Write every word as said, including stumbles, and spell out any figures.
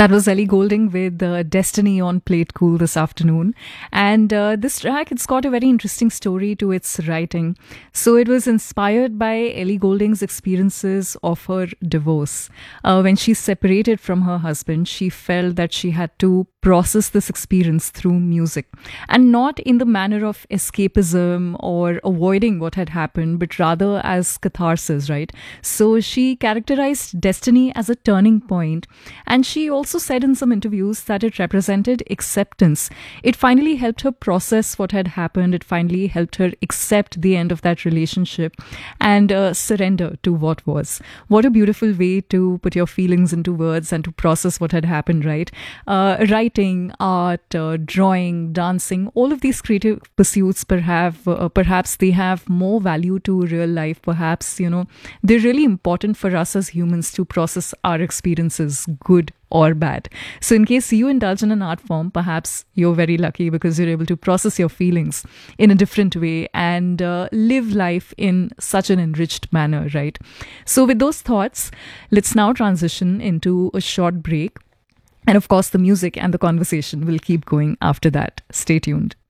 That was Ellie Goulding with uh, Destiny on Plate Cool this afternoon. And uh, this track, it's got a very interesting story to its writing. So it was inspired by Ellie Goulding's experiences of her divorce. Uh, when she separated from her husband, she felt that she had to process this experience through music, and not in the manner of escapism or avoiding what had happened, but rather as catharsis, right? So she characterized Destiny as a turning point, and she also said in some interviews that it represented acceptance. It finally helped her process what had happened. It finally helped her accept the end of that relationship and uh, surrender to what was. What a beautiful way to put your feelings into words and to process what had happened, right? Uh, writing, art, uh, drawing, dancing, all of these creative pursuits, perhaps, uh, perhaps they have more value to real life. Perhaps, you know, they're really important for us as humans to process our experiences, good or bad. So in case you indulge in an art form, perhaps you're very lucky because you're able to process your feelings in a different way and uh, live life in such an enriched manner, right? So with those thoughts, let's now transition into a short break. And of course, the music and the conversation will keep going after that. Stay tuned.